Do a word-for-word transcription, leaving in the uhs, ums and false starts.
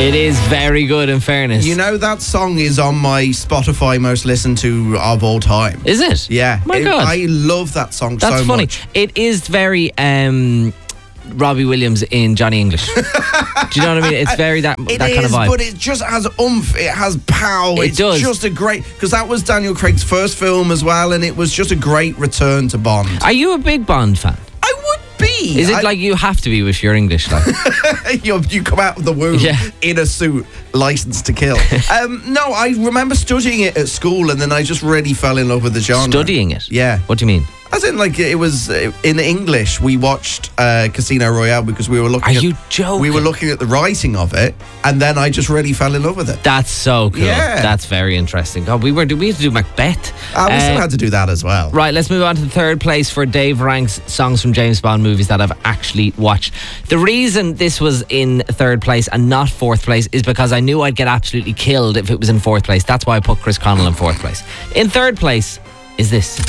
It is very good, in fairness. You know, that song is on my Spotify most listened to of all time. Is it? Yeah. My It- God. I love that song That's so funny. much. It is very um, Robbie Williams in Johnny English. Do you know what I mean? It's very that, It that is, kind of vibe. but it just has oomph. It has pow. It it's does. just a great... Because that was Daniel Craig's first film as well, and it was just a great return to Bond. Are you a big Bond fan? I would be. Is it I- like you have to be with your English? Like? you, you come out of the womb Yeah. in a suit, licensed to kill. um, no, I remember studying it at school, and then I just really fell in love with the genre. Studying it? Yeah. What do you mean? As in, like, it was uh, in English. We watched uh, Casino Royale because we were looking. Are at, you joking? We were looking at the writing of it, and then I just really fell in love with it. That's so cool. Yeah. That's very interesting. God, we were we had to do Macbeth. Uh, we still Uh, had to do that as well. Right, let's move on to the third place for Dave Ranks songs from James Bond movies that I've actually watched. The reason this was in third place and not fourth place is because I knew I'd get absolutely killed if it was in fourth place. That's why I put Chris Connell in fourth place. In third place is this.